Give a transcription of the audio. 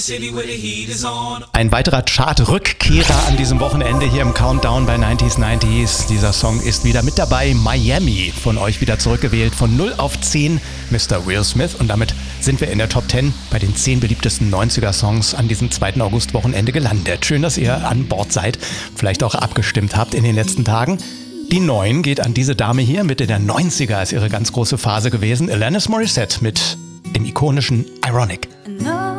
Ein weiterer Chart-Rückkehrer an diesem Wochenende hier im Countdown bei 90s. Dieser Song ist wieder mit dabei. Miami, von euch wieder zurückgewählt. Von 0 auf 10, Mr. Will Smith. Und damit sind wir in der Top 10 bei den 10 beliebtesten 90er-Songs an diesem 2. August-Wochenende gelandet. Schön, dass ihr an Bord seid, vielleicht auch abgestimmt habt in den letzten Tagen. Die 9 geht an diese Dame hier. Mitte der 90er ist ihre ganz große Phase gewesen. Alanis Morissette mit dem ikonischen Ironic. No.